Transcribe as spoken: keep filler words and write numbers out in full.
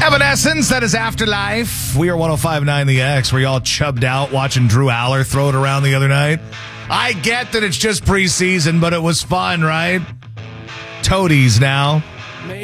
Evanescence, that is Afterlife. We are one oh five point nine The X. Were you all chubbed out watching Drew Aller throw it around the other night? I get that it's just preseason, but it was fun, right? Toadies now.